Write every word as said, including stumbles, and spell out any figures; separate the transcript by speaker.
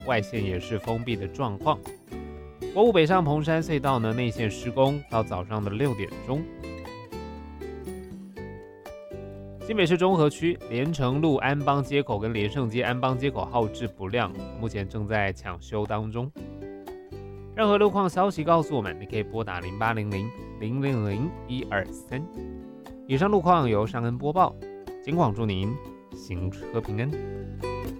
Speaker 1: 外线也是封闭的状况。国五北上彭山隧道呢，内线施工到早上的六点钟。新北市中和区连城路安邦街口跟连胜街安邦街口号志不亮，目前正在抢修当中。任何路况消息告诉我们，你可以拨打零八零零零零零一二三。以上路况由尚恩播报，警广祝您行车平安。